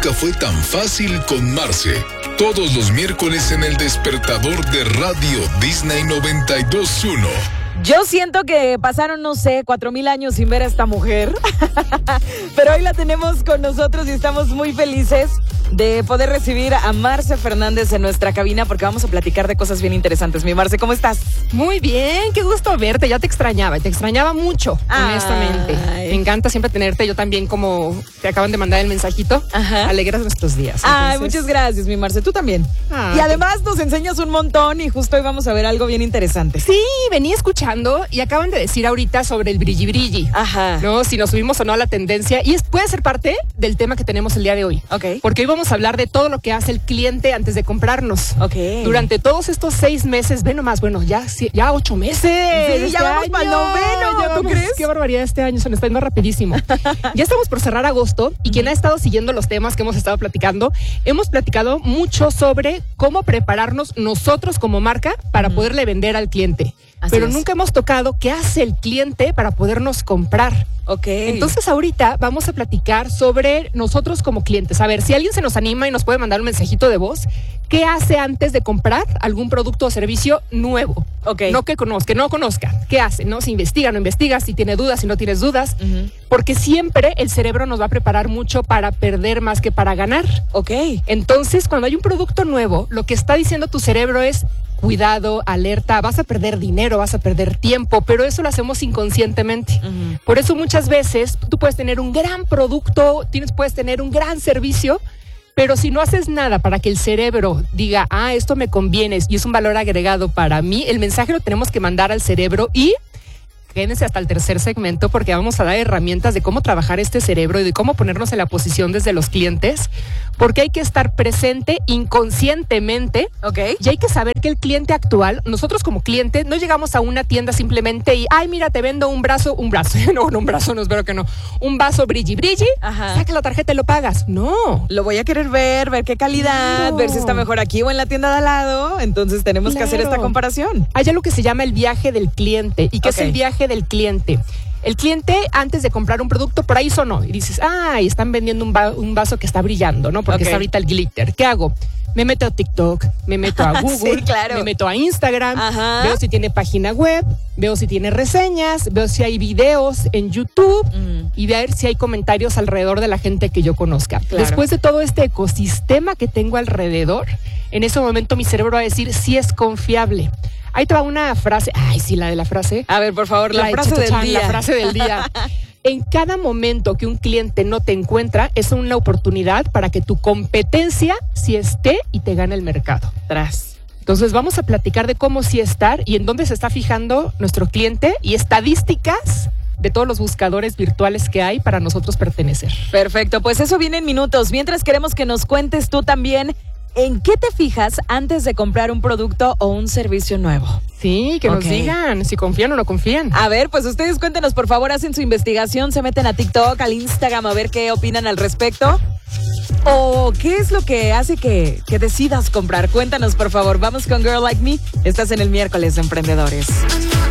nunca fue tan fácil con Marce. Todos los miércoles en El Despertador de Radio Disney 92.1. Yo siento que pasaron, no sé, 4,000 años sin ver a esta mujer. Pero hoy la tenemos con nosotros y estamos muy felices de poder recibir a Marce Fernández en nuestra cabina porque vamos a platicar de cosas bien interesantes. Mi Marce, ¿cómo estás? Muy bien, qué gusto verte. Ya te extrañaba mucho, honestamente. Me encanta siempre tenerte. Yo también, como te acaban de mandar el mensajito, alegras nuestros días. Ay, muchas gracias, mi Marce. Tú también. Y además nos enseñas un montón y justo hoy vamos a ver algo bien interesante. Sí, venía escuchando y acaban de decir ahorita sobre el brilli brilli. Ajá. ¿No? Si nos subimos o no a la tendencia. Y puede ser parte del tema que tenemos el día de hoy. Ok. Porque hoy vamos a hablar de todo lo que hace el cliente antes de comprarnos. Ok. Durante todos estos 6 meses, ve nomás, bueno, ya 8 meses. Sí, ya vamos para el noveno, ¿tú crees? Qué barbaridad, este año se nos está yendo rapidísimo. Ya estamos por cerrar agosto y quien ha estado siguiendo los temas que hemos estado platicando, hemos platicado mucho sobre cómo prepararnos nosotros como marca para poderle vender al cliente. Pero nunca hemos tocado qué hace el cliente para podernos comprar. Ok. Entonces ahorita vamos a platicar sobre nosotros como clientes. A ver, si alguien se nos anima y nos puede mandar un mensajito de voz, ¿qué hace antes de comprar algún producto o servicio nuevo? Ok. No que no conozca. ¿Qué hace? ¿No? Si investiga, no investiga, si tiene dudas, si no tienes dudas. Porque siempre el cerebro nos va a preparar mucho para perder más que para ganar. Ok. Entonces, cuando hay un producto nuevo, lo que está diciendo tu cerebro es: cuidado, alerta, vas a perder dinero, vas a perder tiempo, pero eso lo hacemos inconscientemente. Por eso muchas veces tú puedes tener un gran producto, puedes tener un gran servicio, pero si no haces nada para que el cerebro diga, esto me conviene y es un valor agregado para mí, el mensaje lo tenemos que mandar al cerebro y quédense hasta el tercer segmento porque vamos a dar herramientas de cómo trabajar este cerebro y de cómo ponernos en la posición desde los clientes, porque hay que estar presente inconscientemente. Ok. Y hay que saber que el cliente actual, nosotros como cliente, no llegamos a una tienda simplemente y, mira, te vendo un brazo, no, un brazo, no, espero que no, un vaso brilli brilli, saca la tarjeta y lo pagas. No. Lo voy a querer ver qué calidad, ver si está mejor aquí o en la tienda de al lado, entonces tenemos que hacer esta comparación. Hay algo que se llama el viaje del cliente. ¿Y qué es el viaje del cliente? El cliente, antes de comprar un producto, por ahí sonó y dices, están vendiendo un vaso que está brillando, ¿no? Porque está ahorita el glitter. ¿Qué hago? Me meto a TikTok, me meto a Google, me meto a Instagram, veo si tiene página web, veo si tiene reseñas, veo si hay videos en YouTube y ver si hay comentarios alrededor de la gente que yo conozca. Claro. Después de todo este ecosistema que tengo alrededor, en ese momento mi cerebro va a decir si es confiable. Ahí te va una frase. La de la frase. A ver, por favor, la frase del día. La frase del día. En cada momento que un cliente no te encuentra, es una oportunidad para que tu competencia sí esté y te gane el mercado. Entonces vamos a platicar de cómo sí estar y en dónde se está fijando nuestro cliente y estadísticas de todos los buscadores virtuales que hay para nosotros pertenecer. Perfecto, pues eso viene en minutos. Mientras queremos que nos cuentes tú también ¿en qué te fijas antes de comprar un producto o un servicio nuevo? Sí, que nos digan si confían o no confían. A ver, pues ustedes cuéntenos, por favor, hacen su investigación, se meten a TikTok, al Instagram, a ver qué opinan al respecto. ¿O qué es lo que hace que decidas comprar? Cuéntanos, por favor. Vamos con Girl Like Me. Estás en el miércoles de Emprendedores.